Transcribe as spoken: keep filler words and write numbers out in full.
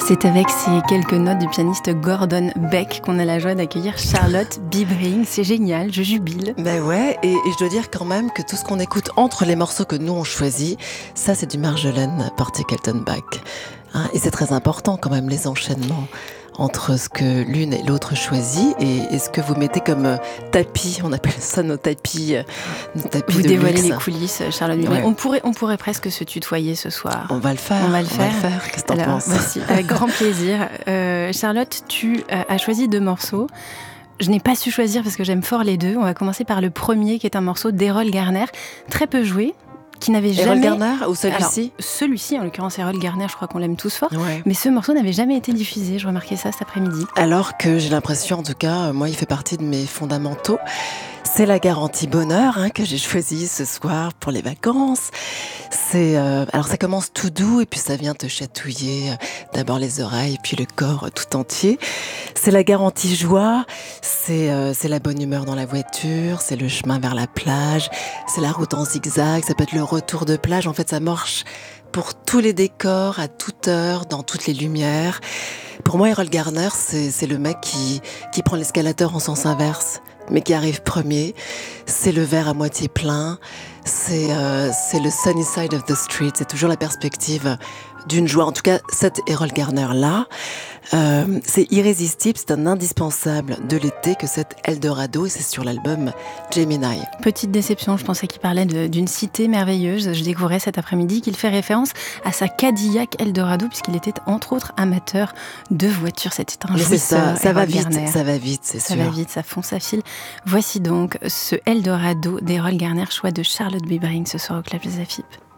C'est avec ces quelques notes du pianiste Gordon Beck qu'on a la joie d'accueillir Charlotte Bibring. C'est génial, je jubile. Ben ouais, et, et je dois dire quand même que tout ce qu'on écoute entre les morceaux que nous on choisit, ça c'est du Marjolaine Portier-Keltenbach. Hein, et c'est très important quand même les enchaînements entre ce que l'une et l'autre choisit et, et ce que vous mettez comme euh, tapis, on appelle ça nos tapis, euh, nos tapis vous de dévoilez luxe. les coulisses, Charlotte Bibring. Ouais. On pourrait, on pourrait presque se tutoyer ce soir. On va le faire. On va le faire. On va le faire. Qu'est-ce que t'en Alors, penses ? Voici, avec grand plaisir. Euh, Charlotte, tu euh, as choisi deux morceaux. Je n'ai pas su choisir parce que j'aime fort les deux. On va commencer par le premier, qui est un morceau d'Errol Garner, très peu joué, qui n'avait jamais... Errol Garner ou celui-ci ? Alors, celui-ci, en l'occurrence Errol Garner, je crois qu'on l'aime tous fort. Ouais. Mais ce morceau n'avait jamais été diffusé. Je remarquais ça cet après-midi. Alors que j'ai l'impression, en tout cas, moi, il fait partie de mes fondamentaux. C'est la garantie bonheur hein, que j'ai choisi ce soir pour les vacances. C'est euh, alors ça commence tout doux et puis ça vient te chatouiller euh, d'abord les oreilles puis le corps euh, tout entier. C'est la garantie joie, c'est euh, c'est la bonne humeur dans la voiture, c'est le chemin vers la plage, c'est la route en zigzag, ça peut être le retour de plage. En fait, ça marche pour tous les décors, à toute heure, dans toutes les lumières. Pour moi, Errol Garner, c'est c'est le mec qui qui prend l'escalator en sens inverse, mais qui arrive premier. C'est le verre à moitié plein, c'est, euh, c'est le sunny side of the street, c'est toujours la perspective d'une joie. En tout cas, cet Errol Garner-là, euh, c'est irrésistible, c'est un indispensable de l'été que cet Eldorado, et c'est sur l'album Gemini. Petite déception, je pensais qu'il parlait de, d'une cité merveilleuse. Je découvrais cet après-midi qu'il fait référence à sa Cadillac Eldorado, puisqu'il était entre autres amateur de voitures. C'était un Mais jouisseur. c'est ça, ça va Garner. vite, ça va vite, c'est ça sûr. Ça va vite, ça fonce, ça file. Voici donc ce Eldorado d'Errol Garner, choix de Charlotte Bibring ce soir au Club des Afip.